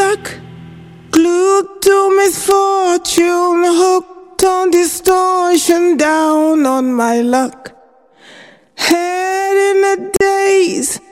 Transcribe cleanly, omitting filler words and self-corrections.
work, glued to misfortune, hooked on distortion, down on my luck. Head in a daze,